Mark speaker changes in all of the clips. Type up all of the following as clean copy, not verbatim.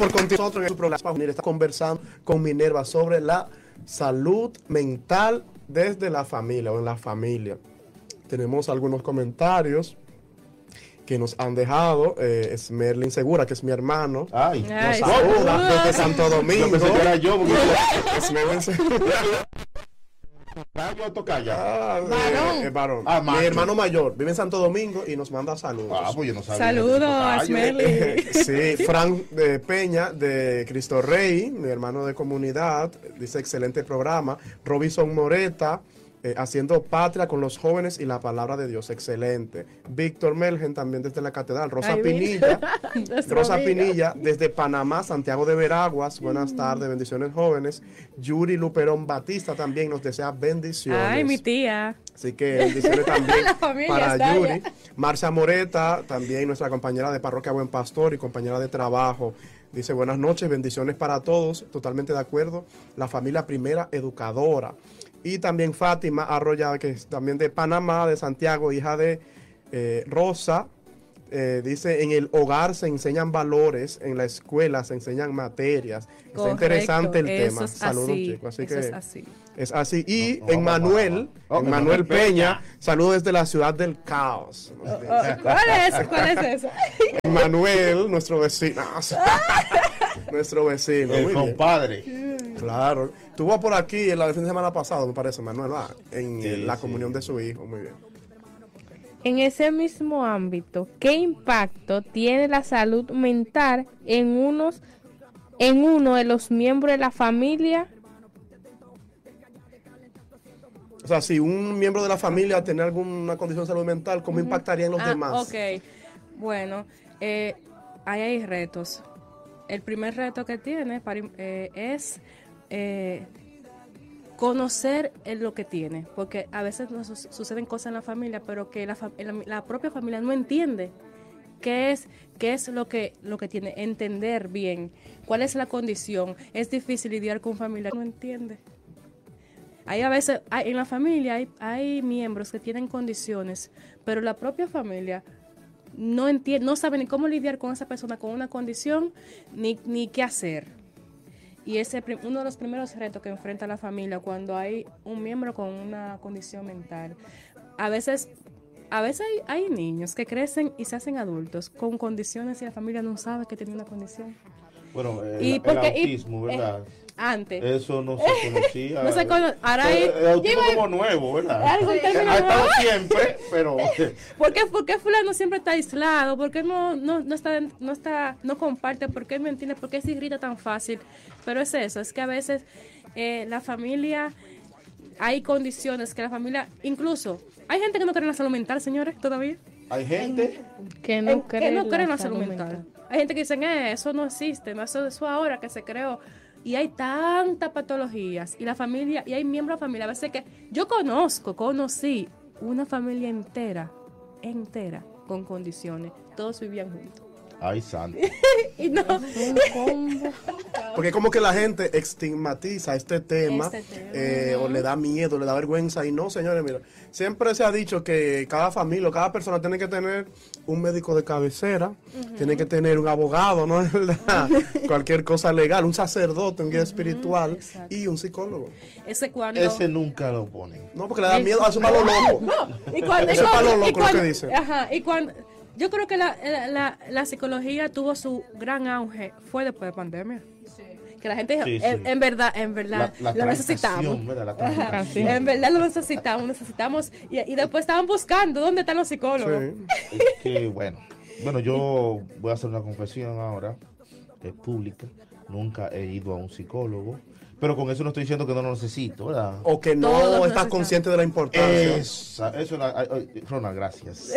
Speaker 1: por continuar nosotros en su programa. Está conversando con Minerva sobre la salud mental desde la familia o en la familia. Tenemos algunos comentarios que nos han dejado. Esmerlin Segura, que es mi hermano,
Speaker 2: Ay,
Speaker 1: nos saluda desde Santo Domingo.
Speaker 2: Yo pensé que era yo, porque
Speaker 1: Esmerlin Segura. Varón. Mi hermano mayor vive en Santo Domingo y nos manda saludos.
Speaker 2: Pues yo no sabía.
Speaker 3: Saludos a Esmerlin.
Speaker 1: Sí, Fran Peña de Cristo Rey, mi hermano de comunidad, dice excelente programa. Robinson Moreta, haciendo patria con los jóvenes y la palabra de Dios, excelente. Víctor Melgen también desde la catedral. Rosa Pinilla desde Panamá, Santiago de Veraguas, buenas tardes, bendiciones jóvenes. Yuri Luperón Batista también nos desea bendiciones.
Speaker 3: Ay, mi tía.
Speaker 1: Así que bendiciones también para Yuri.
Speaker 3: Allá.
Speaker 1: Marcia Moreta, también nuestra compañera de Parroquia Buen Pastor y compañera de trabajo. Dice, buenas noches, bendiciones para todos, totalmente de acuerdo. La familia primera educadora. Y también Fátima Arroyave, que es también de Panamá, de Santiago, hija de Rosa. Dice, en el hogar se enseñan valores, en la escuela se enseñan materias. Está interesante el tema. Saludos, chicos. Así que es así. Y Manuel Peña, saludos desde la ciudad del caos.
Speaker 3: ¿Cuál es esa?
Speaker 1: Manuel, nuestro vecino. Nuestro vecino.
Speaker 2: El compadre.
Speaker 1: Claro. Estuvo por aquí en la fin de semana pasado, me parece, Manuel, en la comunión de su hijo. Muy bien.
Speaker 4: En ese mismo ámbito, ¿qué impacto tiene la salud mental en uno de los miembros de la familia?
Speaker 1: O sea, si un miembro de la familia tiene alguna condición de salud mental, ¿cómo impactaría en los demás?
Speaker 3: Ok. Bueno, ahí hay retos. El primer reto que tiene es conocer lo que tiene, porque a veces nos suceden cosas en la familia, pero que la propia familia no entiende qué es lo que tiene, entender bien cuál es la condición. Es difícil lidiar con familia que no entiende. Hay a veces en la familia hay miembros que tienen condiciones, pero la propia familia no entiende, no sabe ni cómo lidiar con esa persona con una condición ni qué hacer. Y ese es uno de los primeros retos que enfrenta la familia cuando hay un miembro con una condición mental. A veces hay niños que crecen y se hacen adultos con condiciones y la familia no sabe que tiene una condición.
Speaker 2: Bueno, el autismo, ¿verdad?
Speaker 3: Antes.
Speaker 2: Eso no se conocía.
Speaker 3: No se
Speaker 2: ahora el autismo como nuevo, ¿verdad? Ha estado siempre, pero...
Speaker 3: ¿Por qué fulano siempre está aislado? ¿Por qué no comparte? ¿Por qué no entiende? ¿Por qué se irrita tan fácil? Pero es eso, es que a veces la familia, hay condiciones que la familia, incluso, hay gente que no cree en la salud mental, señores, todavía.
Speaker 2: Hay gente
Speaker 4: que no cree
Speaker 3: en la salud mental. Hay gente que dicen, eso no existe, no, eso ahora que se creó. Y hay tantas patologías. Y la familia, y hay miembros de la familia. A veces que yo conocí una familia entera, con condiciones. Todos vivían juntos.
Speaker 2: Ay, santo.
Speaker 3: Y no.
Speaker 1: Porque como que la gente estigmatiza este tema, o le da miedo, le da vergüenza. Y no, señores, mira, siempre se ha dicho que cada familia o cada persona tiene que tener un médico de cabecera, tiene que tener un abogado, ¿no es verdad? Cualquier cosa legal, un sacerdote, un guía espiritual y un psicólogo.
Speaker 2: Ese nunca lo ponen.
Speaker 1: No, porque le da miedo a su palo loco. Eso es palo loco lo que dice.
Speaker 3: Ajá, y cuando... Yo creo que la psicología tuvo su gran auge, fue después de pandemia. Sí. Que la gente, en verdad, lo necesitamos. En verdad lo necesitamos. Y después estaban buscando dónde están los psicólogos.
Speaker 2: Sí. Es que, bueno, yo voy a hacer una confesión ahora, es pública. Nunca he ido a un psicólogo. Pero con eso no estoy diciendo que no lo necesito, ¿verdad?
Speaker 1: O que no estás consciente de la importancia.
Speaker 2: Eso Ronald, gracias.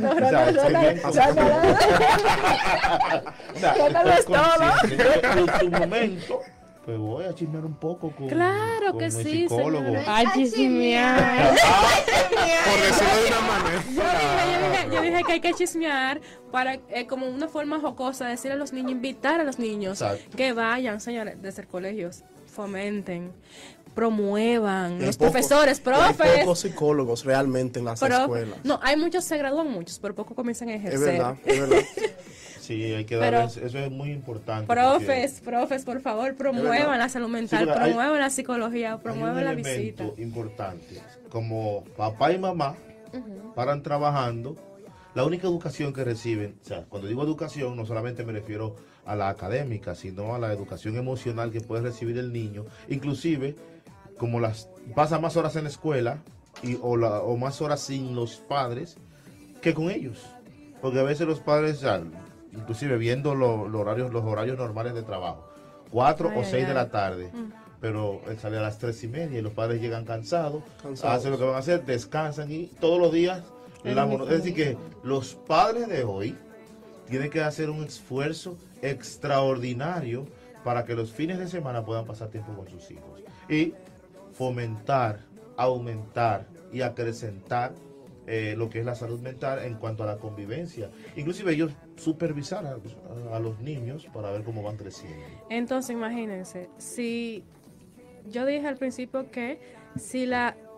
Speaker 2: En su momento, pues voy a chismear un poco con
Speaker 3: mi
Speaker 2: psicólogo.
Speaker 4: A chismear.
Speaker 1: Por decirlo de una manera.
Speaker 3: Yo dije que hay que chismear para como una forma jocosa, decir a los niños, invitar a los niños que vayan, señores, desde el colegio. Fomenten, promuevan, los profesores, profes.
Speaker 1: Hay pocos psicólogos realmente en las escuelas.
Speaker 3: No, hay muchos, se gradúan muchos, pero pocos comienzan a ejercer.
Speaker 1: Es verdad.
Speaker 2: Sí, hay que
Speaker 3: Pero-
Speaker 2: darles, eso es muy importante.
Speaker 3: Profes, por favor, promuevan la salud mental,
Speaker 2: porque hay-
Speaker 3: promuevan la psicología,
Speaker 2: Hay un
Speaker 3: promuevan la visita.
Speaker 2: elemento importante, como papá y mamá paran trabajando, la única educación que reciben, o sea, cuando digo educación no solamente me refiero a la académica, sino a la educación emocional que puede recibir el niño, inclusive como las pasa más horas en la escuela o más horas sin los padres que con ellos, porque a veces los padres, o sea, inclusive viendo los horarios normales de trabajo, 4
Speaker 3: Ay,
Speaker 2: o
Speaker 3: ay,
Speaker 2: 6 de
Speaker 3: ay.
Speaker 2: la tarde, pero él sale a las 3:30 y los padres llegan cansados,
Speaker 1: Cansados.
Speaker 2: hacen lo que van a hacer, descansan y todos los días, es decir que los padres de hoy tienen que hacer un esfuerzo extraordinario para que los fines de semana puedan pasar tiempo con sus hijos y fomentar, aumentar y acrecentar lo que es la salud mental en cuanto a la convivencia. Inclusive ellos supervisar a los niños para ver cómo van creciendo.
Speaker 3: Entonces, imagínense, si yo dije al principio que si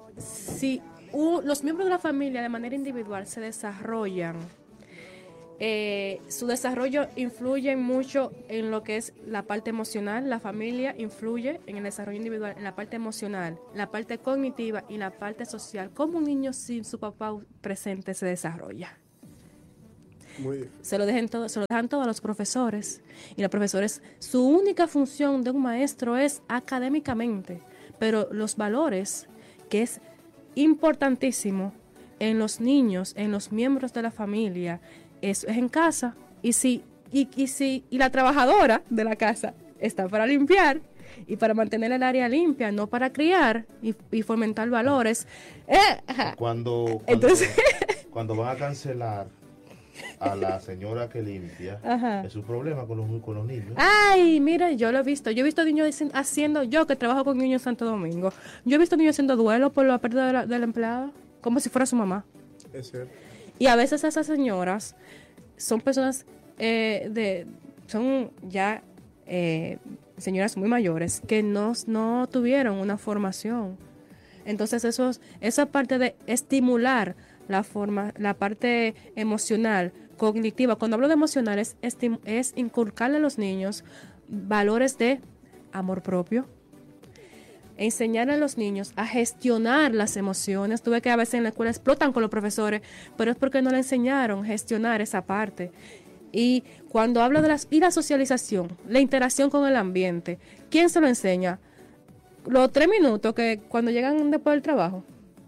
Speaker 3: los miembros de la familia de manera individual se desarrollan, su desarrollo influye mucho en lo que es la parte emocional. La familia influye en el desarrollo individual, en la parte emocional, la parte cognitiva y la parte social. ¿Cómo un niño sin su papá presente se desarrolla?
Speaker 1: Muy bien.
Speaker 3: Se lo dejan todo a los profesores. Y los profesores, su única función de un maestro es académicamente, pero los valores, que es importantísimo en los niños, en los miembros de la familia, eso es en casa. Y la trabajadora de la casa está para limpiar y para mantener el área limpia, no para criar y fomentar valores.
Speaker 2: Cuando
Speaker 3: Entonces-
Speaker 2: cuando van a cancelar a la señora que limpia,
Speaker 3: Ajá.
Speaker 2: es un problema con los niños.
Speaker 3: Ay, mira, yo lo he visto. Yo he visto niños haciendo, yo que trabajo con niños en Santo Domingo, yo he visto niños haciendo duelo por la pérdida de la empleada, como si fuera su mamá.
Speaker 1: Es cierto.
Speaker 3: Y a veces esas señoras son personas son ya señoras muy mayores que no tuvieron una formación. Entonces esa parte de estimular la parte emocional, cognitiva. Cuando hablo de emocional es inculcarle a los niños valores de amor propio, enseñar a los niños a gestionar las emociones. Tuve que a veces en la escuela explotan con los profesores, pero es porque no le enseñaron a gestionar esa parte. Y cuando hablo de la socialización, la interacción con el ambiente, ¿quién se lo enseña? Los 3 minutos que cuando llegan después del trabajo.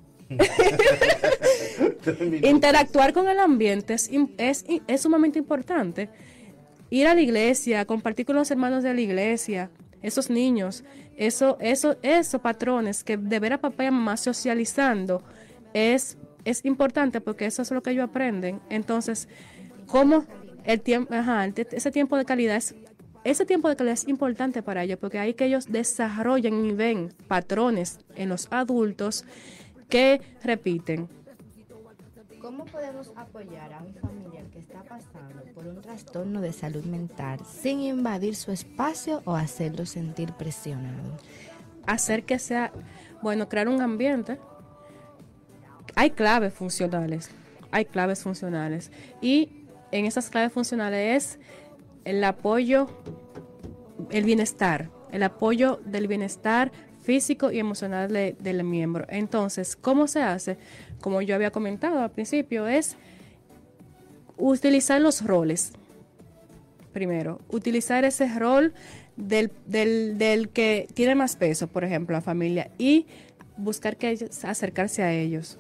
Speaker 3: Interactuar con el ambiente es sumamente importante. Ir a la iglesia, compartir con los hermanos de la iglesia, esos niños, esos patrones que de ver a papá y a mamá socializando es importante porque eso es lo que ellos aprenden. Entonces, ¿cómo el tiempo, ese tiempo de calidad es importante para ellos porque ahí que ellos desarrollan y ven patrones en los adultos que repiten.
Speaker 5: ¿Cómo podemos apoyar a un familiar que está pasando por un trastorno de salud mental sin invadir su espacio o hacerlo sentir presionado?
Speaker 3: Hacer que sea, crear un ambiente. Hay claves funcionales. Y en esas claves funcionales es el apoyo, el apoyo del bienestar físico y emocional del miembro. Entonces, ¿cómo se hace? Como yo había comentado al principio, es utilizar los roles. Primero, utilizar ese rol del que tiene más peso, por ejemplo, la familia, y buscar acercarse a ellos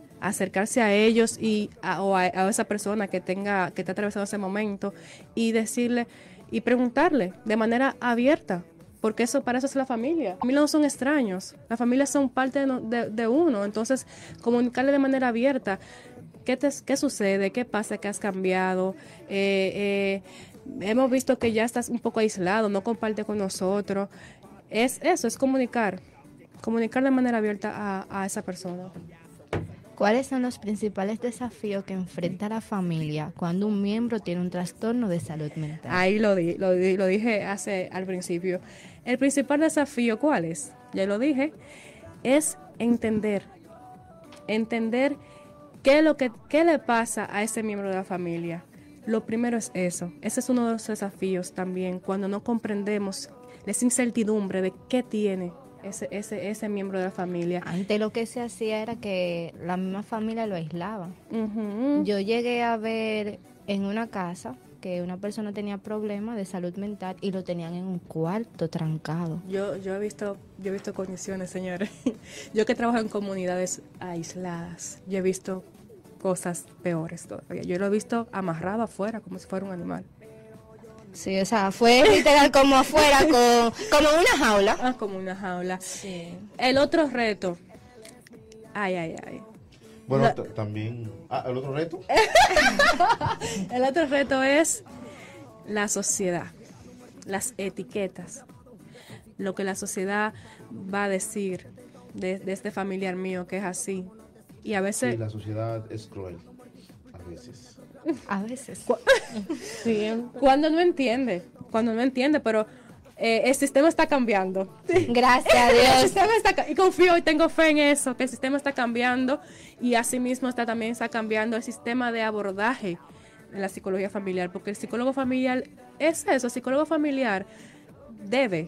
Speaker 3: y a esa persona que está atravesando ese momento y decirle y preguntarle de manera abierta, porque para eso es la familia. La familia no son extraños, las familias son parte de uno. Entonces, comunicarle de manera abierta qué sucede, qué pasa, qué has cambiado. Hemos visto que ya estás un poco aislado, no comparte con nosotros. Es comunicar de manera abierta a esa persona.
Speaker 5: ¿Cuáles son los principales desafíos que enfrenta la familia cuando un miembro tiene un trastorno de salud mental?
Speaker 3: Ahí lo dije al principio. El principal desafío, ¿cuál es? Ya lo dije, es entender qué le pasa a ese miembro de la familia, Lo primero es eso. Ese es uno de los desafíos también, cuando no comprendemos esa incertidumbre de qué tiene ese miembro de la familia.
Speaker 5: Antes lo que se hacía era que la misma familia lo aislaba.
Speaker 3: Ujú.
Speaker 5: Yo llegué a ver en una casa que una persona tenía problemas de salud mental y lo tenían en un cuarto trancado.
Speaker 3: Yo he visto condiciones, señores. Yo que trabajo en comunidades aisladas, yo he visto cosas peores todavía. Yo lo he visto amarrado afuera como si fuera un animal.
Speaker 5: Sí, o sea, fue literal como afuera, como en una jaula.
Speaker 3: Ah, como una jaula.
Speaker 5: Sí.
Speaker 3: El otro reto. Ay.
Speaker 2: Bueno,
Speaker 3: La-
Speaker 2: también... ¿el otro reto?
Speaker 3: El otro reto es la sociedad, las etiquetas, lo que la sociedad va a decir de este familiar mío que es así. Y a veces,
Speaker 2: Sí, la sociedad es cruel. A veces.
Speaker 5: A veces.
Speaker 3: cuando no entiende, pero el sistema está cambiando.
Speaker 5: Gracias a
Speaker 3: El
Speaker 5: Dios.
Speaker 3: sistema y confío y tengo fe en eso, que el sistema está cambiando y asimismo también está cambiando el sistema de abordaje de la psicología familiar, porque el psicólogo familiar es eso, el psicólogo familiar debe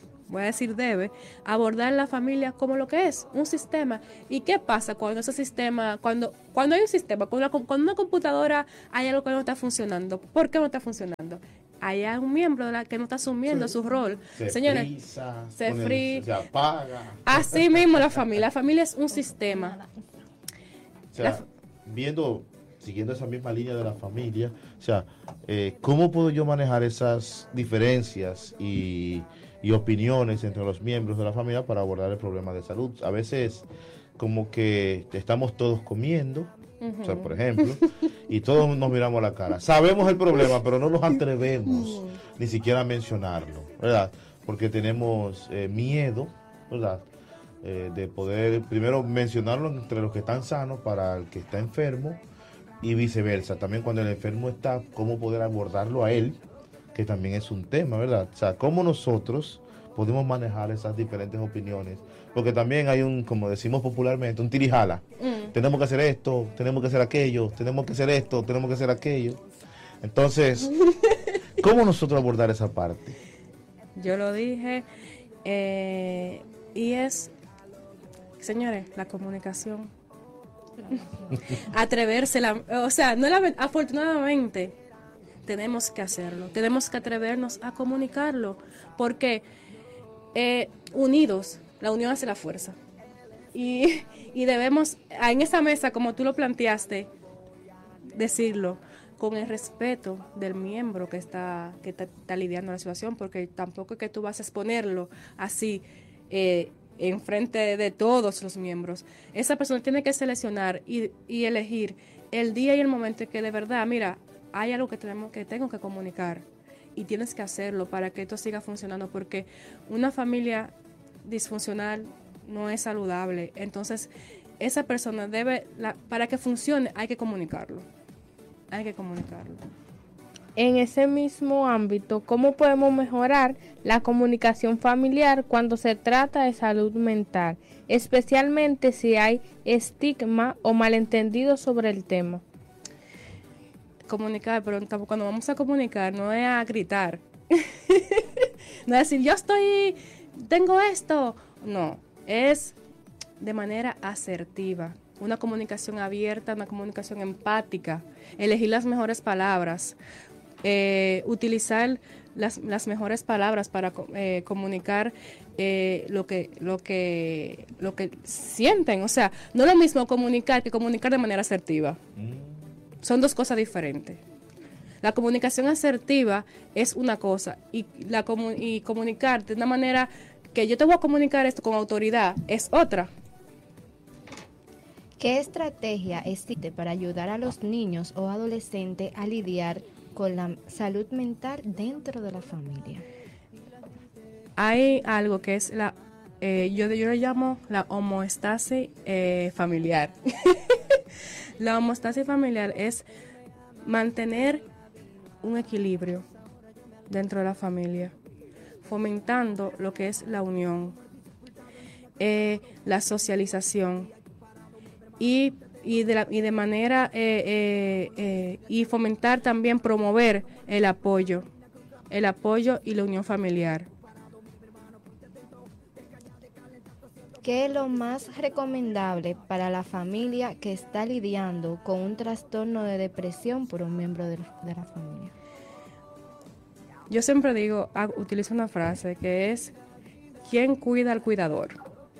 Speaker 3: abordar la familia como lo que es, un sistema. ¿Y qué pasa cuando ese sistema, cuando hay un sistema, cuando una computadora hay algo que no está funcionando? ¿Por qué no está funcionando? Hay un miembro de la que no está asumiendo su rol. Señores,
Speaker 2: se apaga.
Speaker 3: así mismo la familia es un sistema.
Speaker 2: O sea, siguiendo esa misma línea de la familia, o sea, ¿cómo puedo yo manejar esas diferencias y opiniones entre los miembros de la familia para abordar el problema de salud? A veces como que estamos todos comiendo, o sea, por ejemplo, y todos nos miramos a la cara. Sabemos el problema, pero no nos atrevemos ni siquiera a mencionarlo, ¿verdad? Porque tenemos miedo, ¿verdad? De poder primero mencionarlo entre los que están sanos para el que está enfermo y viceversa. También cuando el enfermo está, cómo poder abordarlo a él, que también es un tema, ¿verdad? O sea, cómo nosotros podemos manejar esas diferentes opiniones. Porque también hay como decimos popularmente, un tirijala. Tenemos que hacer esto, tenemos que hacer aquello, tenemos que hacer esto, tenemos que hacer aquello. Entonces, ¿cómo nosotros abordar esa parte?
Speaker 3: Yo lo dije, y es, señores, la comunicación. Atreverse, afortunadamente, tenemos que hacerlo, tenemos que atrevernos a comunicarlo, porque unidos, la unión hace la fuerza. Y debemos, en esa mesa, como tú lo planteaste, decirlo con el respeto del miembro que está lidiando la situación, porque tampoco es que tú vas a exponerlo así en frente de todos los miembros. Esa persona tiene que seleccionar y elegir el día y el momento en que de verdad, mira, hay algo que tengo que comunicar y tienes que hacerlo para que esto siga funcionando, porque una familia disfuncional no es saludable. Entonces, esa persona para que funcione, hay que comunicarlo.
Speaker 4: En ese mismo ámbito, ¿cómo podemos mejorar la comunicación familiar cuando se trata de salud mental, especialmente si hay estigma o malentendido sobre el tema?
Speaker 3: Comunicar, pero cuando vamos a comunicar no es a gritar. No es decir, tengo esto. No, es de manera asertiva. Una comunicación abierta, una comunicación empática, elegir las mejores palabras, utilizar las mejores palabras para comunicar lo que sienten. O sea, no es lo mismo comunicar que comunicar de manera asertiva. Son dos cosas diferentes. La comunicación asertiva es una cosa y comunicar de una manera que yo te voy a comunicar esto con autoridad es otra.
Speaker 5: ¿Qué estrategia existe para ayudar a los niños o adolescentes a lidiar con la salud mental dentro de la familia?
Speaker 3: Hay algo que es yo le llamo la homeostasis familiar. La homeostasis familiar es mantener un equilibrio dentro de la familia, fomentando lo que es la unión, la socialización y y de manera y fomentar también, promover el apoyo y la unión familiar.
Speaker 5: ¿Qué es lo más recomendable para la familia que está lidiando con un trastorno de depresión por un miembro de la familia?
Speaker 3: Yo siempre digo, utilizo una frase que es: ¿quién cuida al cuidador?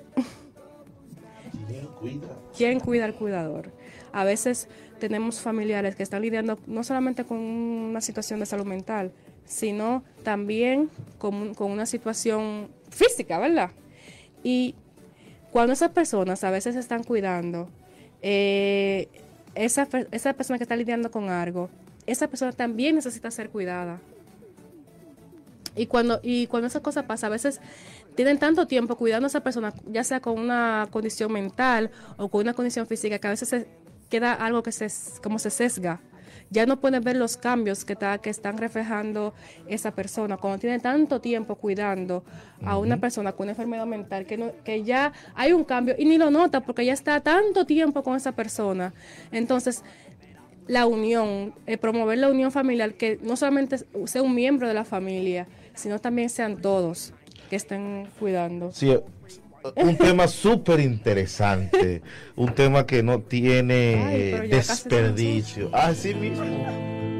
Speaker 3: ¿Quién cuida al cuidador? A veces tenemos familiares que están lidiando no solamente con una situación de salud mental, sino también con una situación física, ¿verdad? Y cuando esas personas a veces están cuidando, esa persona que está lidiando con algo, esa persona también necesita ser cuidada. Y cuando esa cosa pasa, a veces tienen tanto tiempo cuidando a esa persona, ya sea con una condición mental o con una condición física, que a veces queda algo que se sesga. Ya no pueden ver los cambios que están reflejando esa persona. Cuando tiene tanto tiempo cuidando a una persona con una enfermedad mental, que ya hay un cambio y ni lo nota porque ya está tanto tiempo con esa persona. Entonces, la unión, promover la unión familiar, que no solamente sea un miembro de la familia, sino también sean todos que estén cuidando.
Speaker 2: Sí, un tema súper interesante, un tema que no tiene desperdicio. Así mismo.